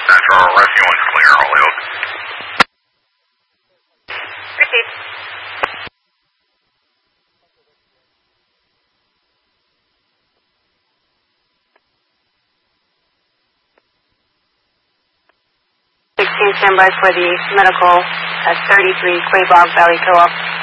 Central Rescue 1's clear, Holyoke. Repeat. Stand by for the medical at 33 Quabog Valley Co-op.